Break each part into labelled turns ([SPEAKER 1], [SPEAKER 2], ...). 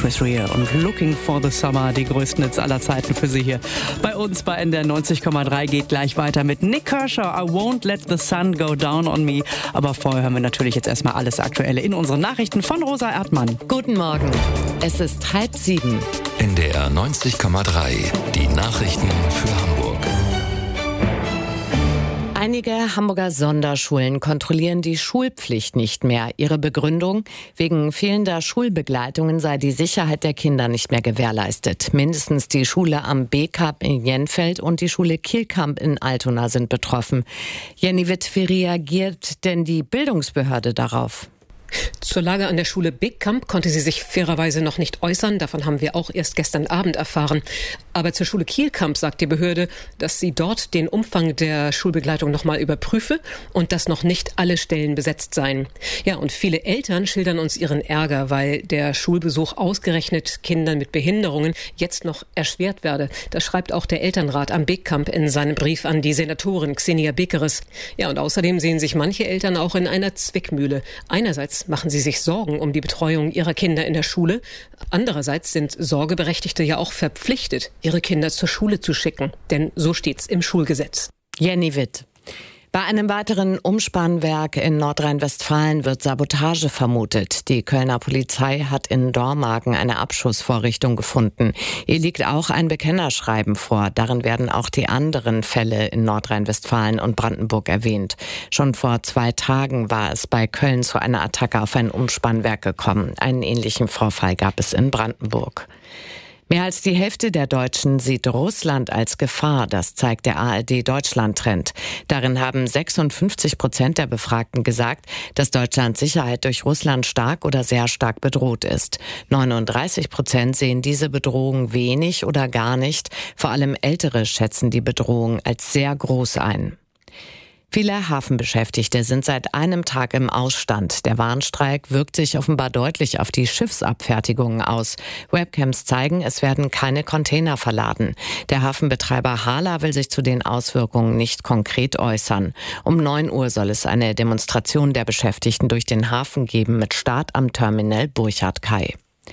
[SPEAKER 1] Chris Rea und Looking for the Summer, die größten Hits aller Zeiten für Sie hier. Bei uns bei NDR 90,3 geht gleich weiter mit Nik Kershaw, I Won't Let the Sun Go Down on Me. Aber vorher hören wir natürlich jetzt erstmal alles Aktuelle in unseren Nachrichten von Rosa Erdmann.
[SPEAKER 2] Guten Morgen, es ist 6:30.
[SPEAKER 3] NDR 90,3, die Nachrichten für Hamburg.
[SPEAKER 2] Einige Hamburger Sonderschulen kontrollieren die Schulpflicht nicht mehr. Ihre Begründung: Wegen fehlender Schulbegleitungen sei die Sicherheit der Kinder nicht mehr gewährleistet. Mindestens die Schule am B-Cup in Jenfeld und die Schule Kielkamp in Altona sind betroffen. Jenny Witt, wie reagiert denn die Bildungsbehörde darauf?
[SPEAKER 4] Zur Lage an der Schule B-Camp konnte sie sich fairerweise noch nicht äußern. Davon haben wir auch erst gestern Abend erfahren. Aber zur Schule Kielkamp sagt die Behörde, dass sie dort den Umfang der Schulbegleitung nochmal überprüfe und dass noch nicht alle Stellen besetzt seien. Ja, und viele Eltern schildern uns ihren Ärger, weil der Schulbesuch ausgerechnet Kindern mit Behinderungen jetzt noch erschwert werde. Das schreibt auch der Elternrat am B-Camp in seinem Brief an die Senatorin Xenia Bekeres. Ja, und außerdem sehen sich manche Eltern auch in einer Zwickmühle. Einerseits machen sie sich Sorgen um die Betreuung ihrer Kinder in der Schule. Andererseits sind Sorgeberechtigte ja auch verpflichtet, ihre Kinder zur Schule zu schicken. Denn so steht's im Schulgesetz.
[SPEAKER 2] Jenny Witt. Bei einem weiteren Umspannwerk in Nordrhein-Westfalen wird Sabotage vermutet. Die Kölner Polizei hat in Dormagen eine Abschussvorrichtung gefunden. Ihr liegt auch ein Bekennerschreiben vor. Darin werden auch die anderen Fälle in Nordrhein-Westfalen und Brandenburg erwähnt. Schon vor 2 Tagen war es bei Köln zu einer Attacke auf ein Umspannwerk gekommen. Einen ähnlichen Vorfall gab es in Brandenburg. Mehr als die Hälfte der Deutschen sieht Russland als Gefahr, das zeigt der ARD-Deutschland-Trend. Darin haben 56% der Befragten gesagt, dass Deutschlands Sicherheit durch Russland stark oder sehr stark bedroht ist. 39% sehen diese Bedrohung wenig oder gar nicht. Vor allem Ältere schätzen die Bedrohung als sehr groß ein. Viele Hafenbeschäftigte sind seit einem Tag im Ausstand. Der Warnstreik wirkt sich offenbar deutlich auf die Schiffsabfertigungen aus. Webcams zeigen, es werden keine Container verladen. Der Hafenbetreiber Hala will sich zu den Auswirkungen nicht konkret äußern. Um 9 Uhr soll es eine Demonstration der Beschäftigten durch den Hafen geben mit Start am Terminal Burchard-Kai.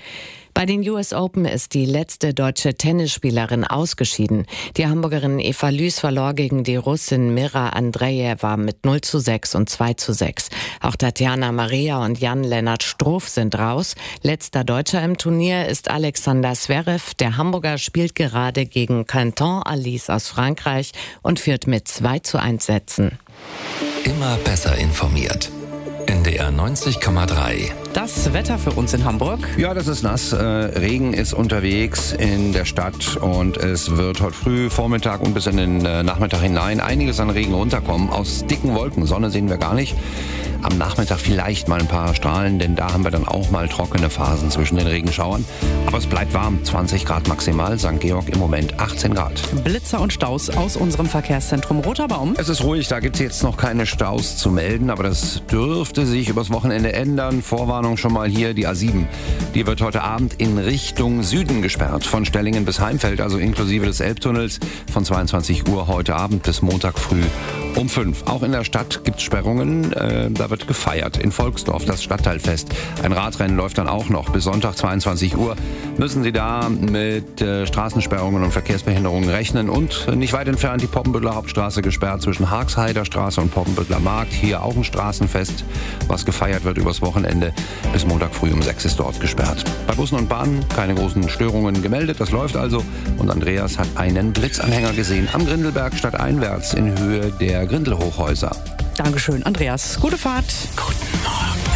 [SPEAKER 2] Bei den US Open ist die letzte deutsche Tennisspielerin ausgeschieden. Die Hamburgerin Eva Lüß verlor gegen die Russin Mira Andreeva mit 0:6 und 2:6. Auch Tatjana Maria und Jan-Lennart Struff sind raus. Letzter Deutscher im Turnier ist Alexander Zverev. Der Hamburger spielt gerade gegen Quentin Alice aus Frankreich und führt mit 2:1 Sätzen.
[SPEAKER 3] Immer besser informiert. NDR 90,3.
[SPEAKER 1] Das Wetter für uns in Hamburg.
[SPEAKER 5] Ja, das ist nass. Regen ist unterwegs in der Stadt und es wird heute früh, Vormittag und bis in den Nachmittag hinein einiges an Regen runterkommen. Aus dicken Wolken. Sonne sehen wir gar nicht. Am Nachmittag vielleicht mal ein paar Strahlen, denn da haben wir dann auch mal trockene Phasen zwischen den Regenschauern. Aber es bleibt warm, 20 Grad maximal. St. Georg im Moment 18 Grad.
[SPEAKER 1] Blitzer und Staus aus unserem Verkehrszentrum Roter Baum.
[SPEAKER 5] Es ist ruhig, da gibt es jetzt noch keine Staus zu melden, aber das dürfte sich übers Wochenende ändern. Vorwarnung schon mal hier, die A7. Die wird heute Abend in Richtung Süden gesperrt. Von Stellingen bis Heimfeld, also inklusive des Elbtunnels. Von 22 Uhr heute Abend bis Montag früh um 5. Auch in der Stadt gibt es Sperrungen. Da wird gefeiert. In Volksdorf das Stadtteilfest. Ein Radrennen läuft dann auch noch. Bis Sonntag 22 Uhr müssen Sie da mit Straßensperrungen und Verkehrsbehinderungen rechnen. Und nicht weit entfernt die Poppenbüttler Hauptstraße gesperrt zwischen Haagsheider Straße und Poppenbüttler Markt. Hier auch ein Straßenfest, was gefeiert wird übers Wochenende. Bis Montag früh um 6 ist dort gesperrt. Bei Bussen und Bahnen keine großen Störungen gemeldet. Das läuft also. Und Andreas hat einen Blitzanhänger gesehen am Grindelberg stadteinwärts in Höhe der Grindelhochhäuser.
[SPEAKER 1] Dankeschön, Andreas. Gute Fahrt.
[SPEAKER 3] Guten Morgen,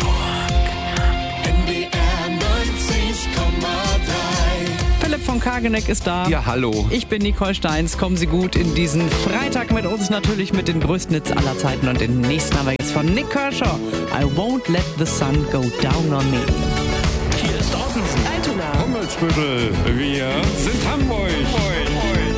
[SPEAKER 3] Hamburg.
[SPEAKER 6] NDR 90,3.
[SPEAKER 1] Philipp von Kageneck ist da.
[SPEAKER 5] Ja, hallo.
[SPEAKER 1] Ich bin Nicole Steins. Kommen Sie gut in diesen Freitag mit uns, natürlich mit den größten Hits aller Zeiten. Und den nächsten haben wir jetzt von Nik Kershaw. I Won't Let the Sun Go Down on Me.
[SPEAKER 6] Hier ist Ottensen.
[SPEAKER 1] Altona.
[SPEAKER 7] Hummelsbüttel. Wir sind Hamburg.